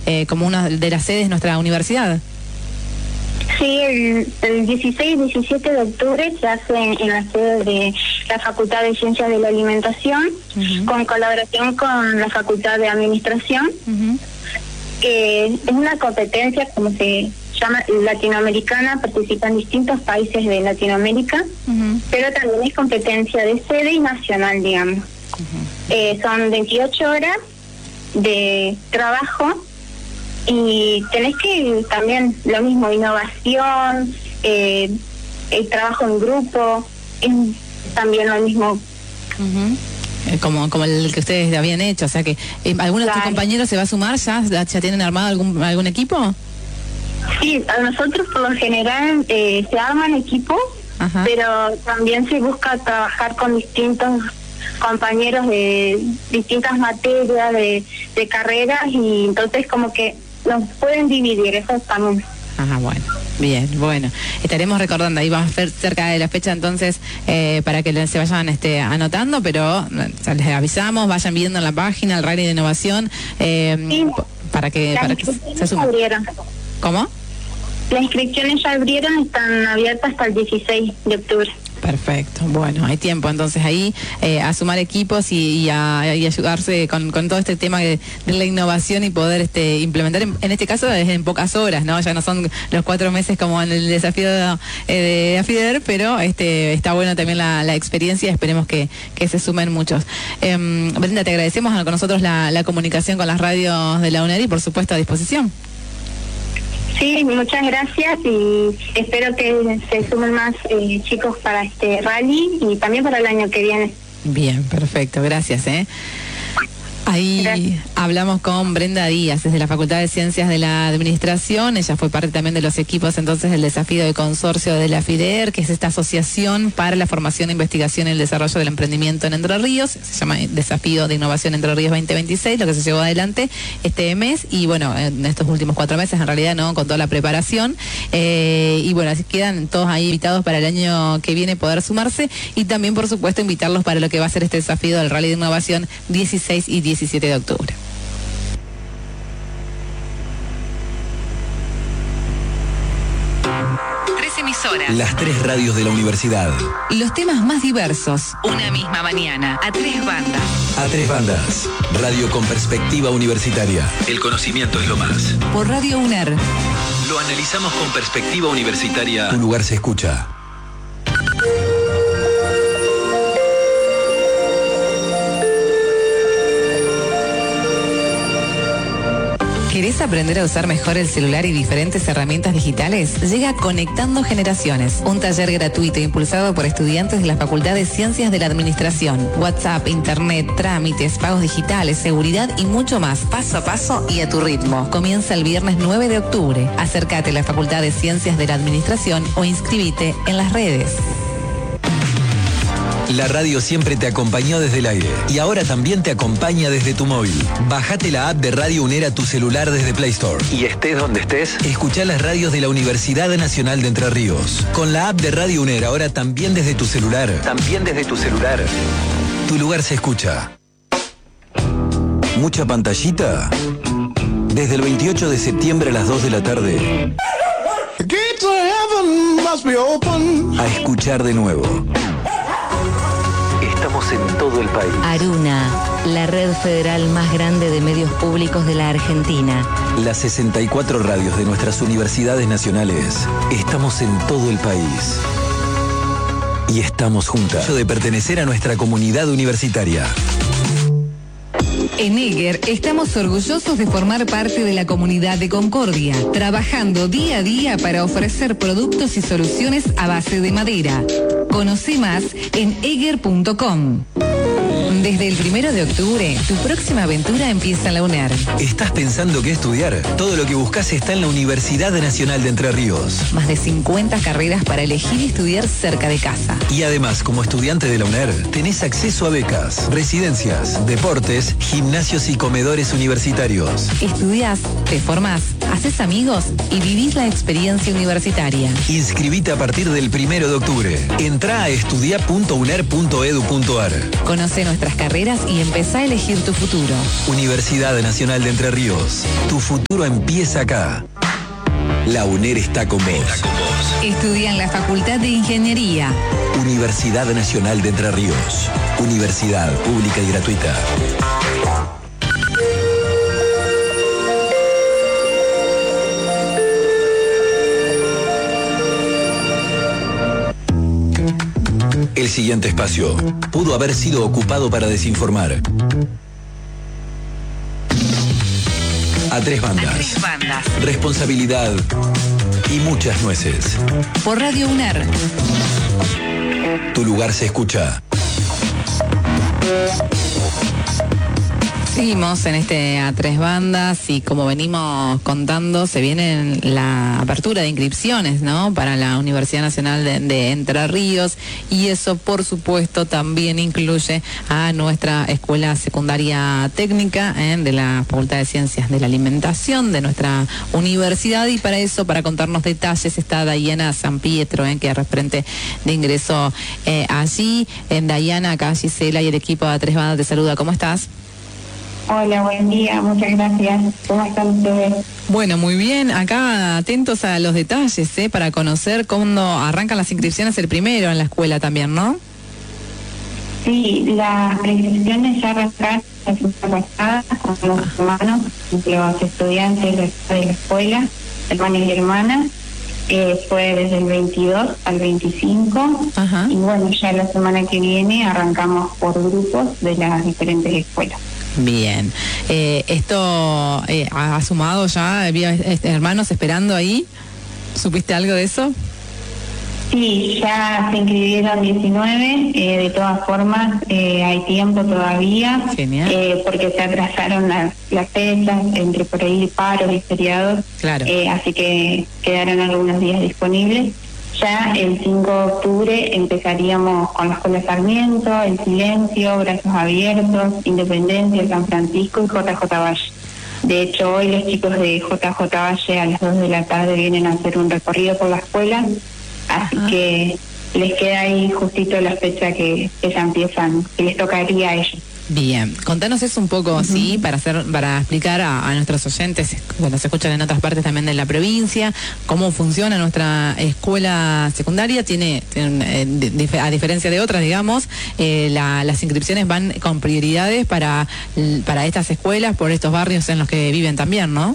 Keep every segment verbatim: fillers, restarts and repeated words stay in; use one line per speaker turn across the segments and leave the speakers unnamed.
eh, como una de las sedes de nuestra universidad.
Sí, el, el dieciséis y diecisiete de octubre se hace en, en la sede de la Facultad de Ciencias de la Alimentación, uh-huh. con colaboración con la Facultad de Administración. Uh-huh. Eh, es una competencia, como se llama, latinoamericana, participan distintos países de Latinoamérica, uh-huh. pero también es competencia de sede y nacional, digamos. Uh-huh. Eh, son veintiocho horas de trabajo y tenés que también lo mismo, innovación, eh, el trabajo en grupo, es también lo mismo.
Uh-huh. Como, como el que ustedes habían hecho, o sea que eh, ¿alguno de tus compañeros se va a sumar ya? ¿Ya tienen armado algún algún equipo?
Sí, a nosotros por lo general eh, se arman equipos, ajá. pero también se busca trabajar con distintos compañeros de distintas materias, de, de carreras, y entonces como que nos pueden dividir, eso estamos.
Ajá, bueno. Bien, bueno, estaremos recordando, ahí vamos a ver cerca de la fecha entonces eh, para que se vayan este, anotando, pero o sea, les avisamos, vayan viendo en la página el Rally de Innovación eh, sí. para que, para que se sumen. ¿Cómo?
Las inscripciones ya abrieron, están abiertas hasta el dieciséis de octubre.
Perfecto, bueno, hay tiempo entonces ahí eh, a sumar equipos y, y, a, y ayudarse con, con todo este tema de, de la innovación y poder este implementar, en, en este caso en pocas horas, ¿no? Ya no son los cuatro meses como en el desafío de, de AFIDER, pero este está bueno también la, la experiencia, esperemos que, que se sumen muchos. Eh, Brenda, te agradecemos con nosotros la, la comunicación con las radios de la UNER y por supuesto a disposición.
Sí, muchas gracias y espero que se sumen más eh, chicos para este rally y también para el año que viene.
Bien, perfecto, gracias. ¿eh? Ahí Gracias. Hablamos con Brenda Díaz, desde la Facultad de Ciencias de la Administración. Ella fue parte también de los equipos entonces del desafío de consorcio de la AFIDER, que es esta asociación para la formación, investigación y el desarrollo del emprendimiento en Entre Ríos. Se llama Desafío de Innovación Entre Ríos veinte veintiséis, lo que se llevó adelante este mes y bueno, en estos últimos cuatro meses en realidad, ¿no? Con toda la preparación. Eh, y bueno, así quedan todos ahí invitados para el año que viene poder sumarse y también, por supuesto, invitarlos para lo que va a ser este desafío del Rally de Innovación dieciséis y diecisiete de octubre.
Tres emisoras.
Las tres radios de la universidad.
Los temas más diversos. Una misma mañana. A tres bandas.
A tres bandas. Radio con perspectiva universitaria. El conocimiento es lo más.
Por Radio UNER.
Lo analizamos con perspectiva universitaria. Tu lugar se escucha.
¿Querés aprender a usar mejor el celular y diferentes herramientas digitales? Llega Conectando Generaciones, un taller gratuito impulsado por estudiantes de la Facultad de Ciencias de la Administración. WhatsApp, Internet, trámites, pagos digitales, seguridad y mucho más, paso a paso y a tu ritmo. Comienza el viernes nueve de octubre. Acércate a la Facultad de Ciencias de la Administración o inscríbete en las redes.
La radio siempre te acompañó desde el aire y ahora también te acompaña desde tu móvil. Bájate la app de Radio UNER a tu celular desde Play Store. Y estés donde estés, escuchá las radios de la Universidad Nacional de Entre Ríos. Con la app de Radio UNER ahora también desde tu celular. También desde tu celular. Tu lugar se escucha. ¿Mucha pantallita? Desde el veintiocho de septiembre a las dos de la tarde. A escuchar de nuevo. Estamos en todo el país.
Aruna, la red federal más grande de medios públicos de la Argentina.
Las sesenta y cuatro radios de nuestras universidades nacionales. Estamos en todo el país. Y estamos juntas. De pertenecer a nuestra comunidad universitaria.
En Eger estamos orgullosos de formar parte de la comunidad de Concordia, trabajando día a día para ofrecer productos y soluciones a base de madera. Conoce más en eger punto com. Desde el primero de octubre, tu próxima aventura empieza en la UNER.
¿Estás pensando qué estudiar? Todo lo que buscas está en la Universidad Nacional de Entre Ríos.
Más de cincuenta carreras para elegir y estudiar cerca de casa.
Y además, como estudiante de la UNER, tenés acceso a becas, residencias, deportes, gimnasios y comedores universitarios.
Estudiás, te formás Haces amigos y vivís la experiencia universitaria.
Inscribite a partir del primero de octubre. Entrá a estudia punto uner punto edu punto ar.
Conoce nuestras carreras y empezá a elegir tu futuro.
Universidad Nacional de Entre Ríos. Tu futuro empieza acá. La UNER está con vos.
Estudia en la Facultad de Ingeniería.
Universidad Nacional de Entre Ríos. Universidad pública y gratuita. El siguiente espacio pudo haber sido ocupado para desinformar. A tres bandas.
A tres bandas.
Responsabilidad y muchas nueces.
Por Radio UNER.
Tu lugar se escucha.
Seguimos en este A Tres Bandas y como venimos contando, se viene la apertura de inscripciones, ¿no? Para la Universidad Nacional de, de Entre Ríos, y eso, por supuesto, también incluye a nuestra Escuela Secundaria Técnica ¿eh? de la Facultad de Ciencias de la Alimentación de nuestra universidad, y para eso, para contarnos detalles, está Dayana San Pietro, ¿eh? que es referente de ingreso eh, allí. En Dayana, acá Gisela y el equipo de A Tres Bandas te saluda. ¿Cómo estás?
Hola, buen día, muchas gracias. ¿Cómo están ustedes?
Bueno, muy bien. Acá atentos a los detalles, ¿eh? Para conocer cuándo arrancan las inscripciones el primero en la escuela también, ¿no?
Sí, las inscripciones ya arrancaron la semana pasada con los hermanos, los estudiantes de la escuela, hermanos y hermanas. Eh, fue desde el veintidós al veinticinco. Ajá. Y bueno, ya la semana que viene arrancamos por grupos de las diferentes escuelas.
Bien, eh, esto eh, ha sumado ya, había este, hermanos esperando ahí, ¿supiste algo de eso?
Sí, ya se inscribieron diecinueve, eh, de todas formas eh, hay tiempo todavía. Genial. Eh, porque se atrasaron las, las fechas, entre por ahí paros y feriados, claro. eh, así que quedaron algunos días disponibles. Ya el cinco de octubre empezaríamos con la Escuela Sarmiento, El Silencio, Brazos Abiertos, Independencia, San Francisco y J J Valle. De hecho, hoy los chicos de J J Valle a las dos de la tarde vienen a hacer un recorrido por la escuela, así Ajá. que les queda ahí justito la fecha que, que ya empiezan, que les tocaría a ellos.
Bien, contanos eso un poco, uh-huh. sí, para hacer, para explicar a, a nuestros oyentes, cuando se escuchan en otras partes también de la provincia, cómo funciona nuestra escuela secundaria. Tiene, tiene eh, dif- a diferencia de otras, digamos, eh, la, las inscripciones van con prioridades para, para estas escuelas, por estos barrios en los que viven también, ¿no?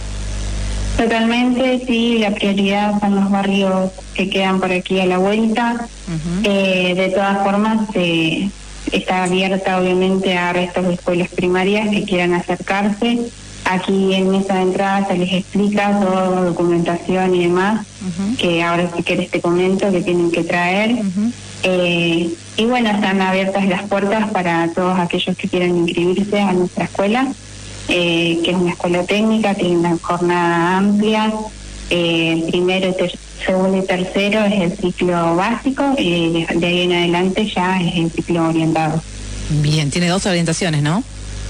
Totalmente, sí, la prioridad son los barrios que quedan por aquí a la vuelta. Uh-huh. Eh, de todas formas, eh, está abierta obviamente a restos de escuelas primarias que quieran acercarse. Aquí en mesa de entrada se les explica toda documentación y demás, uh-huh. que ahora si quieres te comento que tienen que traer. Uh-huh. Eh, y bueno, están abiertas las puertas para todos aquellos que quieran inscribirse a nuestra escuela, eh, que es una escuela técnica, tiene una jornada amplia. Eh, primero, ter- segundo y tercero es el ciclo básico, y de, de ahí en adelante ya es el ciclo orientado.
Bien, tiene dos orientaciones, ¿no?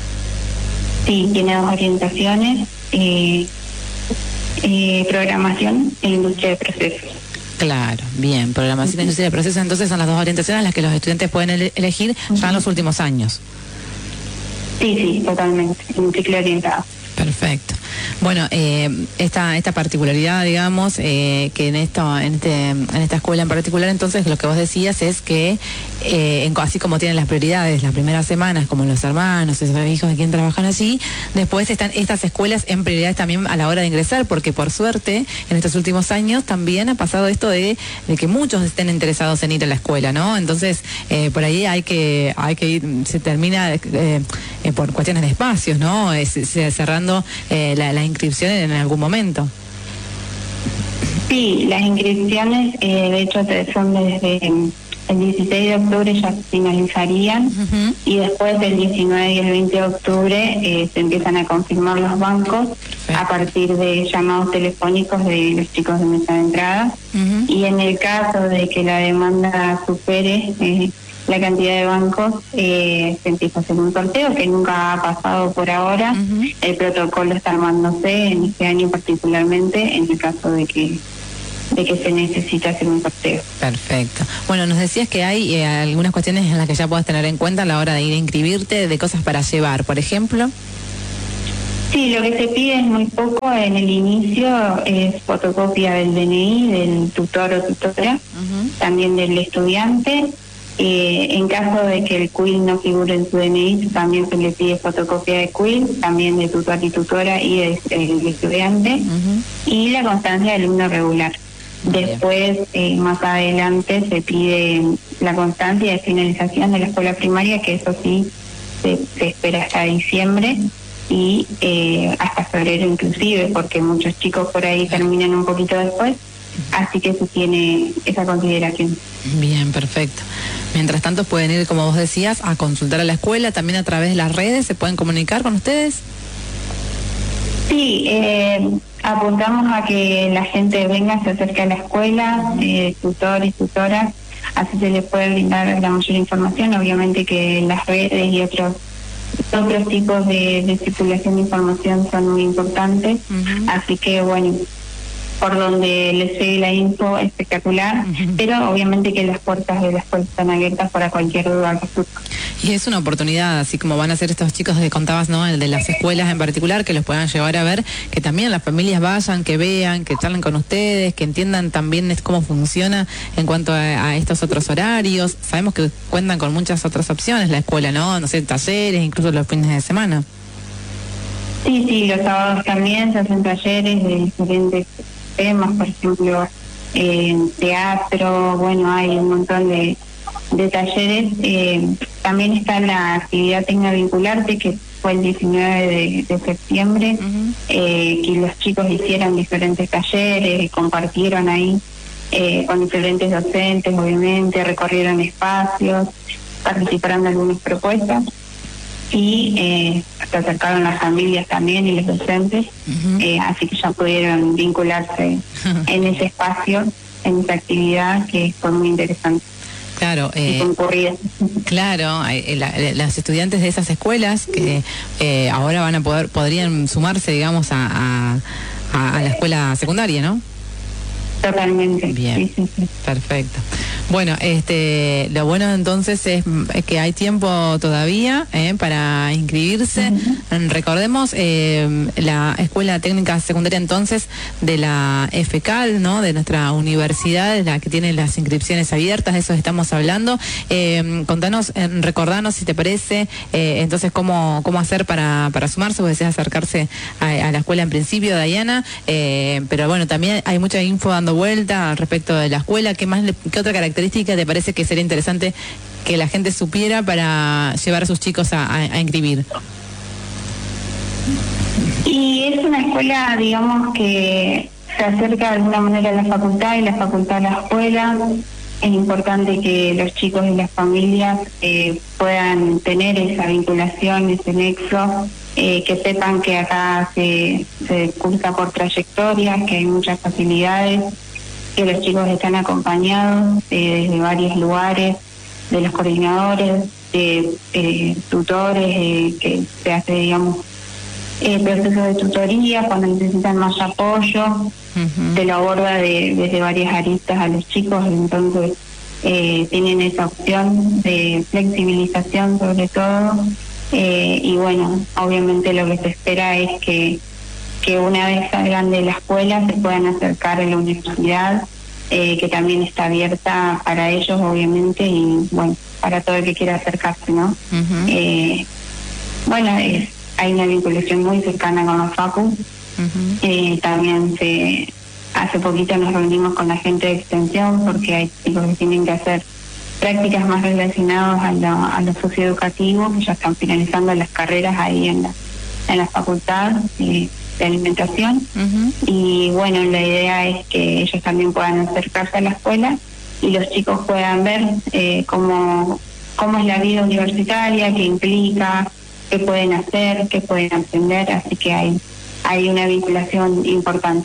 Sí, tiene dos orientaciones, eh, eh, programación e industria de procesos.
Claro, bien, programación e industria de procesos, entonces son las dos orientaciones las que los estudiantes pueden ele- elegir uh-huh. ya en los últimos años.
Sí, sí, totalmente, un ciclo orientado.
Perfecto. Bueno, eh, esta esta particularidad, digamos, eh, que en esto en este en esta escuela en particular, entonces lo que vos decías es que eh, en, así como tienen las prioridades las primeras semanas, como los hermanos, esos hijos de quien trabajan allí, después están estas escuelas en prioridades también a la hora de ingresar, porque por suerte en estos últimos años también ha pasado esto de, de que muchos estén interesados en ir a la escuela, ¿no? Entonces eh, por ahí hay que hay que ir, se termina eh, eh, por cuestiones de espacios, ¿no? Es, se, cerrando eh, la, la inscripción en algún momento.
Sí, las inscripciones eh, de hecho son desde el dieciséis de octubre ya finalizarían, uh-huh. y después del diecinueve y el veinte de octubre eh, se empiezan a confirmar los bancos. Perfecto. A partir de llamados telefónicos de los chicos de mesa de entrada, uh-huh. y en el caso de que la demanda supere eh, la cantidad de bancos, eh, se empieza a hacer un sorteo que nunca ha pasado por ahora. Uh-huh. El protocolo está armándose en este año particularmente en el caso de que de que se necesita hacer un sorteo.
Perfecto. Bueno, nos decías que hay eh, algunas cuestiones en las que ya puedes tener en cuenta a la hora de ir a inscribirte, de cosas para llevar, por ejemplo.
Sí, lo que se pide es muy poco en el inicio, es fotocopia del D N I, del tutor o tutora, uh-huh. también del estudiante. Eh, en caso de que el quill no figure en su D N I, también se le pide fotocopia de quill, también de tutor y tutora y del de, estudiante, uh-huh. y la constancia de alumno regular. Después, eh, más adelante, se pide la constancia de finalización de la escuela primaria, que eso sí se, se espera hasta diciembre y eh, hasta febrero inclusive, porque muchos chicos por ahí terminan un poquito después, así que se tiene esa consideración.
Bien, perfecto. Mientras tanto pueden ir, como vos decías, a consultar a la escuela, también a través de las redes, ¿se pueden comunicar con ustedes?
Sí, eh, apuntamos a que la gente venga, se acerque a la escuela, eh, tutores, tutoras, así se les puede brindar la mayor información. Obviamente que las redes y otros otros tipos de, de circulación de información son muy importantes, uh-huh. así que bueno, por donde les llegue la info, espectacular, uh-huh. pero obviamente que las puertas de la escuela están abiertas para cualquier duda que surja.
Y es una oportunidad, así como van a ser estos chicos que contabas, ¿no? El de las escuelas en particular, que los puedan llevar a ver, que también las familias vayan, que vean, que charlen con ustedes, que entiendan también cómo funciona en cuanto a, a estos otros horarios. Sabemos que cuentan con muchas otras opciones la escuela, ¿no? No sé, talleres, incluso los fines de semana.
Sí, sí, los sábados también se hacen talleres de diferentes temas, por ejemplo, eh, teatro, bueno, hay un montón de, de talleres. Eh, también está la actividad Tecnovincularte, que fue el diecinueve de, de septiembre, uh-huh. eh, que los chicos hicieron diferentes talleres, compartieron ahí eh, con diferentes docentes, obviamente, recorrieron espacios, participaron en algunas propuestas. Y eh, se acercaron las familias también y los docentes, uh-huh. eh, así que ya pudieron vincularse uh-huh. en ese espacio, en esa actividad que fue muy interesante.
Claro, eh, claro, eh, la, las estudiantes de esas escuelas que eh, ahora van a poder, podrían sumarse, digamos, a, a, a la escuela secundaria, ¿no?
Totalmente.
Bien,
sí, sí, sí.
Perfecto. Bueno, este, lo bueno entonces es que hay tiempo todavía eh, para inscribirse. Uh-huh. Recordemos eh, la Escuela Técnica Secundaria entonces de la EFECAL, ¿no? De nuestra universidad, la que tiene las inscripciones abiertas, de eso estamos hablando. Eh, contanos, eh, recordanos si te parece, eh, entonces cómo cómo hacer para, para sumarse. Vos decías acercarse a, a la escuela en principio, Diana, eh, pero bueno, también hay mucha info dando vuelta al respecto de la escuela. ¿Qué más, qué otra característica te parece que sería interesante que la gente supiera para llevar a sus chicos a, a, a inscribir?
Y es una escuela, digamos, que se acerca de alguna manera a la facultad y la facultad a la escuela. Es importante que los chicos y las familias eh, puedan tener esa vinculación, ese nexo, eh, que sepan que acá se, se cursa por trayectorias, que hay muchas facilidades, que los chicos están acompañados eh, desde varios lugares, de los coordinadores, de eh, tutores, eh, que se hace, digamos, eh, proceso de tutoría cuando necesitan más apoyo, uh-huh. se lo aborda de, desde varias aristas a los chicos, entonces eh, tienen esa opción de flexibilización sobre todo, eh, y bueno, obviamente lo que se espera es que que una vez salgan de la escuela se puedan acercar a la universidad, eh, que también está abierta para ellos, obviamente, y bueno, para todo el que quiera acercarse, ¿no? Uh-huh. Eh, bueno, es, hay una vinculación muy cercana con la Facu. Uh-huh. Eh, también se hace poquito nos reunimos con la gente de extensión, porque hay chicos que tienen que hacer prácticas más relacionadas a lo, a lo socioeducativo, que ya están finalizando las carreras ahí en la, en la facultad. Eh, de alimentación, uh-huh. y bueno, la idea es que ellos también puedan acercarse a la escuela y los chicos puedan ver eh, cómo, cómo es la vida universitaria, qué implica, qué pueden hacer, qué pueden aprender, así que hay, hay una vinculación importante.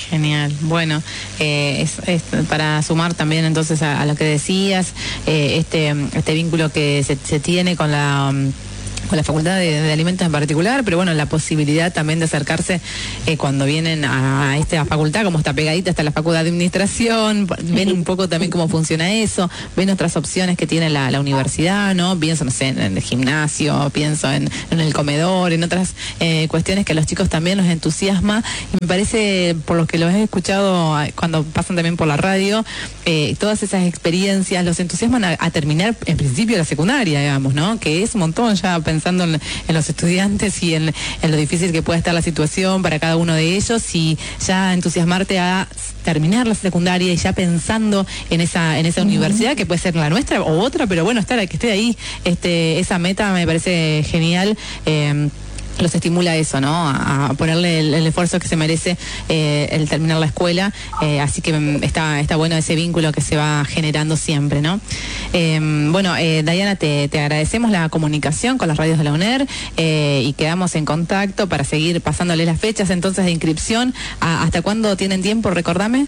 Genial. Bueno, eh, es, es para sumar también entonces a, a lo que decías, eh, este, este vínculo que se, se tiene con la... Um, con la Facultad de, de Alimentos en particular, pero bueno, la posibilidad también de acercarse eh, cuando vienen a, a esta facultad, como está pegadita hasta la Facultad de Administración, ven un poco también cómo funciona eso, ven otras opciones que tiene la, la universidad, ¿no? Pienso, no sé, en, en el gimnasio, pienso en, en el comedor, en otras eh, cuestiones que a los chicos también los entusiasma, y me parece, por lo que los he escuchado cuando pasan también por la radio, eh, todas esas experiencias los entusiasman a, a terminar en principio la secundaria, digamos, ¿no? Que es un montón ya pensando en, en los estudiantes y en, en lo difícil que puede estar la situación para cada uno de ellos, y ya entusiasmarte a terminar la secundaria y ya pensando en esa en esa uh-huh. universidad que puede ser la nuestra o otra, pero bueno, estar que esté ahí, este esa meta me parece genial. Eh, los estimula eso, ¿no? A, a ponerle el, el esfuerzo que se merece eh, el terminar la escuela, eh, así que está está bueno ese vínculo que se va generando siempre, ¿no? Eh, bueno, eh, Dayana, te, te agradecemos la comunicación con las radios de la UNER eh, y quedamos en contacto para seguir pasándoles las fechas entonces de inscripción. ¿A, ¿Hasta cuándo tienen tiempo? Recordame.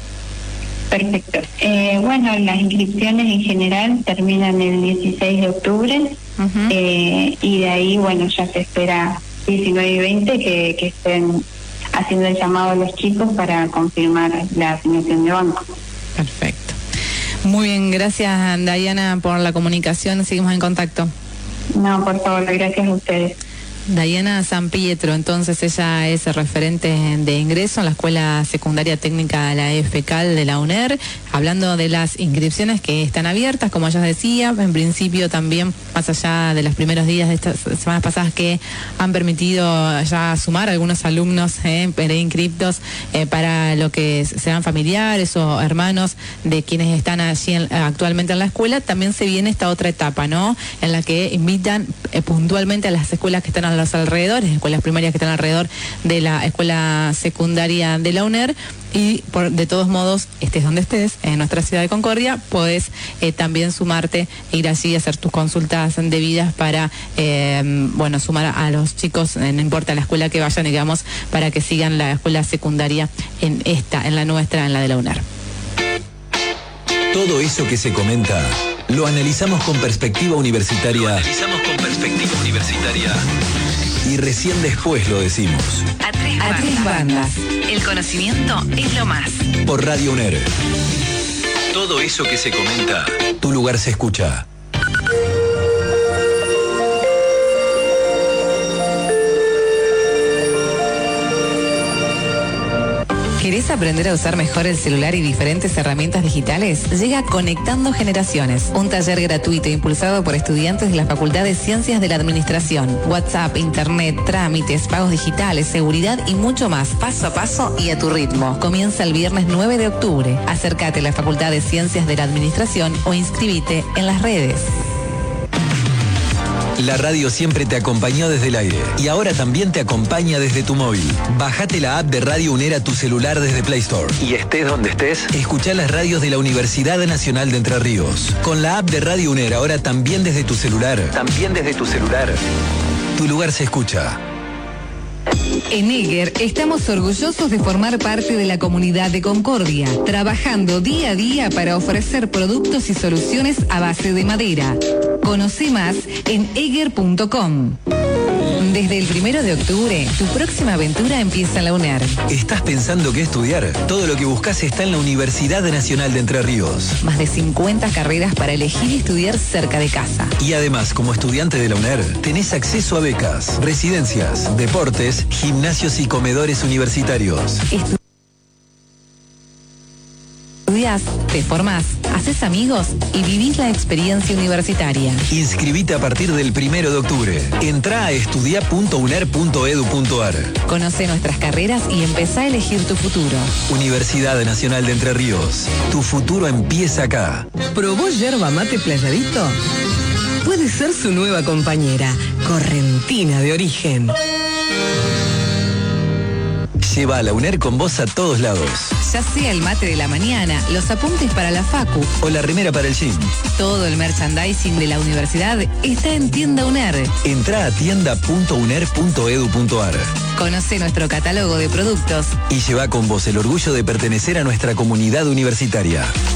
Perfecto. Eh, bueno, las inscripciones en general terminan el dieciséis de octubre uh-huh. eh, y de ahí, bueno, ya se espera diecinueve y veinte que, que estén haciendo el llamado a los chicos para confirmar la asignación de banco.
Perfecto. Muy bien, gracias Dayana por la comunicación, seguimos en contacto.
No, por favor, gracias a ustedes.
Dayana San Pietro, entonces ella es referente de ingreso en la Escuela Secundaria Técnica de la EFECAL de la UNER, hablando de las inscripciones que están abiertas, como ella decía, en principio también, más allá de los primeros días de estas semanas pasadas que han permitido ya sumar algunos alumnos eh, preinscriptos eh, para lo que sean familiares o hermanos de quienes están allí en, actualmente en la escuela, también se viene esta otra etapa, ¿no? En la que invitan eh, puntualmente a las escuelas que están a los alrededores, escuelas primarias que están alrededor de la escuela secundaria de la UNER, y por, de todos modos, estés donde estés, en nuestra ciudad de Concordia, podés eh, también sumarte, ir allí y hacer tus consultas debidas para, eh, bueno, sumar a, a los chicos, eh, no importa la escuela que vayan, digamos, para que sigan la escuela secundaria en esta, en la nuestra, en la de la UNER.
Todo eso que se comenta, lo analizamos con perspectiva universitaria. Lo analizamos con perspectiva universitaria. Y recién después lo decimos.
A tres bandas. A tres bandas. El conocimiento es lo más.
Por Radio UNER. Todo eso que se comenta, tu lugar se escucha.
¿Querés aprender a usar mejor el celular y diferentes herramientas digitales? Llega Conectando Generaciones, un taller gratuito impulsado por estudiantes de la Facultad de Ciencias de la Administración. WhatsApp, Internet, trámites, pagos digitales, seguridad y mucho más, paso a paso y a tu ritmo. Comienza el viernes nueve de octubre. Acércate a la Facultad de Ciencias de la Administración o inscríbete en las redes.
La radio siempre te acompañó desde el aire y ahora también te acompaña desde tu móvil. Bajate la app de Radio UNER a tu celular desde Play Store. Y estés donde estés, escuchá las radios de la Universidad Nacional de Entre Ríos. Con la app de Radio UNER ahora también desde tu celular. También desde tu celular. Tu lugar se escucha.
En Eger estamos orgullosos de formar parte de la comunidad de Concordia, trabajando día a día para ofrecer productos y soluciones a base de madera. Conoce más en eger punto com. Desde el primero de octubre, tu próxima aventura empieza en la UNER.
¿Estás pensando qué estudiar? Todo lo que buscas está en la Universidad Nacional de Entre Ríos.
Más de cincuenta carreras para elegir y estudiar cerca de casa.
Y además, como estudiante de la UNER, tenés acceso a becas, residencias, deportes, gimnasios y comedores universitarios.
Estu- Estudiás, te formás, haces amigos y vivís la experiencia universitaria.
Inscribite a partir del primero de octubre. Entrá a estudia punto uner punto edu punto ar.
Conoce nuestras carreras y empezá a elegir tu futuro.
Universidad Nacional de Entre Ríos. Tu futuro empieza acá.
¿Probó yerba mate Playadito? Puede ser su nueva compañera, correntina de origen.
Lleva a la UNER con vos a todos lados.
Ya sea el mate de la mañana, los apuntes para la facu
o la remera para el gym.
Todo el merchandising de la universidad está en Tienda UNER.
Entrá a tienda punto uner punto edu punto ar.
Conoce nuestro catálogo de productos
y lleva con vos el orgullo de pertenecer a nuestra comunidad universitaria.